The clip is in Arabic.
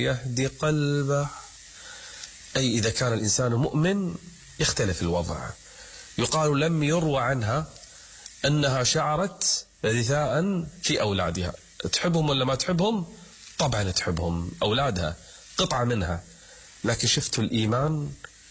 يهدي قلبه، أي إذا كان الإنسان مؤمن يختلف الوضع. يقال لم يروى عنها أنها شعرت رثاء في أولادها. تحبهم ولا ما تحبهم؟ طبعا تحبهم، أولادها قطعة منها، لكن شفتوا الإيمان